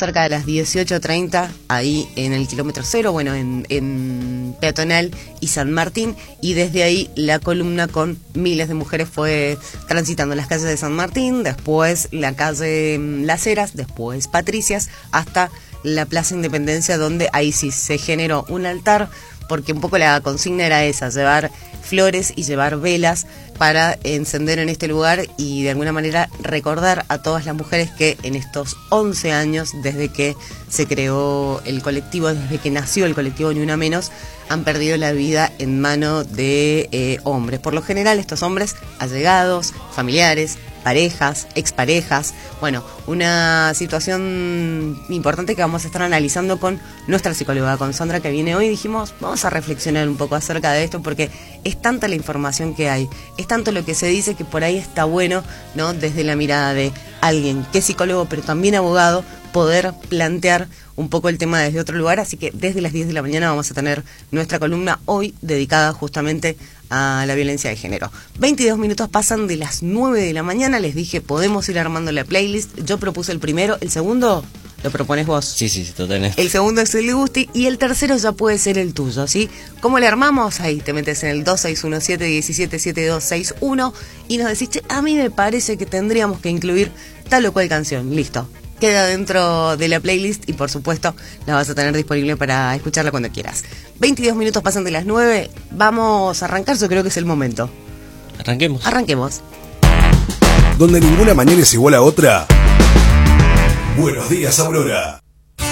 cerca de las 18:30, ahí en el kilómetro cero, bueno, en Peatonal y San Martín, y desde ahí la columna con miles de mujeres fue transitando las calles de San Martín, después la calle Las Heras, después Patricias, hasta la Plaza Independencia, donde ahí sí se generó un altar, porque un poco la consigna era esa, llevar flores y llevar velas para encender en este lugar y de alguna manera recordar a todas las mujeres que en estos 11 años, desde que se creó el colectivo, desde que nació el colectivo Ni Una Menos, han perdido la vida en mano de hombres. Por lo general, estos hombres allegados, familiares, parejas, exparejas. Bueno, una situación importante que vamos a estar analizando con nuestra psicóloga, con Sandra, que viene hoy. Dijimos, vamos a reflexionar un poco acerca de esto, porque es tanta la información que hay, es tanto lo que se dice, que por ahí está bueno, ¿no?, desde la mirada de alguien que es psicólogo, pero también abogado, poder plantear un poco el tema desde otro lugar. Así que desde las 10 de la mañana vamos a tener nuestra columna hoy dedicada justamente a la violencia de género. 22 minutos pasan de las 9 de la mañana. Les dije, podemos ir armando la playlist. Yo propuse el primero, el segundo lo propones vos. Sí, totalmente. El segundo es el de Gusti y el tercero ya puede ser el tuyo, ¿sí? ¿Cómo le armamos? Ahí te metes en el 2617-177261 y nos decís, che, a mí me parece que tendríamos que incluir tal o cual canción. Listo. Queda dentro de la playlist y por supuesto la vas a tener disponible para escucharla cuando quieras. 22 minutos pasan de las 9, vamos a arrancar, yo creo que es el momento. Arranquemos. Donde ninguna mañana es igual a otra. Buenos días, Aurora.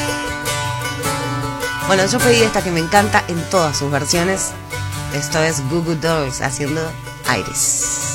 Bueno, yo pedí esta que me encanta en todas sus versiones. Esto es Goo Goo Dolls haciendo Aires.